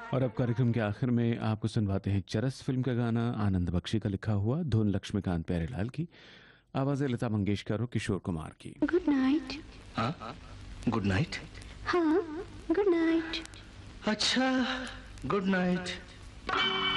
और अब कार्यक्रम के आखिर में आपको सुनवाते हैं चरस फिल्म का गाना, आनंद बख्शी का लिखा हुआ, धुन लक्ष्मीकांत प्यारेलाल की, आवाज़ें लता मंगेशकर और किशोर कुमार की। Good night. हाँ, गुड नाइट। हाँ, गुड नाइट। अच्छा, गुड नाइट।